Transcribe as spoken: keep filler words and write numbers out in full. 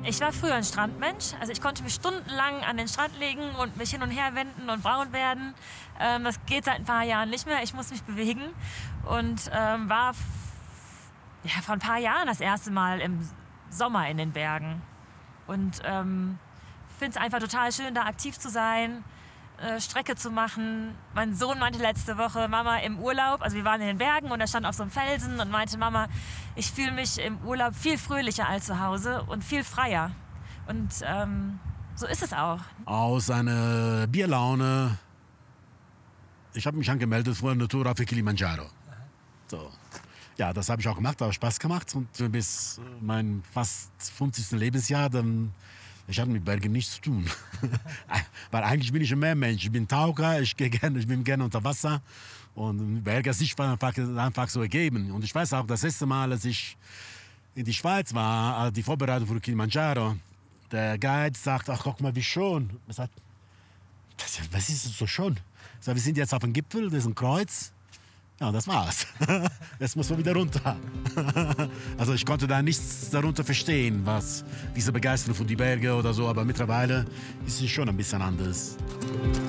Ich war früher ein Strandmensch. Also ich konnte mich stundenlang an den Strand legen und mich hin und her wenden und braun werden. Ähm, das geht seit ein paar Jahren nicht mehr. Ich muss mich bewegen. Und ähm, war ja, vor ein paar Jahren das erste Mal im Sommer in den Bergen. Und ähm, finde es einfach total schön, da aktiv zu sein, äh, Strecke zu machen. Mein Sohn meinte letzte Woche, Mama, im Urlaub, also wir waren in den Bergen und er stand auf so einem Felsen und meinte, Mama, ich fühle mich im Urlaub viel fröhlicher als zu Hause und viel freier. Und ähm, so ist es auch. Aus einer Bierlaune. Ich habe mich angemeldet für eine Tour auf Kilimanjaro. So. Ja, das habe ich auch gemacht, hat Spaß gemacht. Und bis mein fast fünfzigsten Lebensjahr, dann, ich hatte mit Bergen nichts zu tun. Weil eigentlich bin ich ein Meermensch. Ich bin Taucher, ich, gehe gerne, ich bin gerne unter Wasser. Und Berge ist nicht einfach, einfach so ergeben. Und ich weiß auch, das erste Mal, als ich in die Schweiz war, die Vorbereitung für Kilimanjaro, der Guide sagt, ach, guck mal, wie schön. Ich sag, was ist das so schön? Ich sag, wir sind jetzt auf dem Gipfel, das ist ein Kreuz. Ja, das war's. Jetzt muss man wieder runter. Also ich konnte da nichts darunter verstehen, was diese Begeisterung für die Berge oder so, aber mittlerweile ist es schon ein bisschen anders.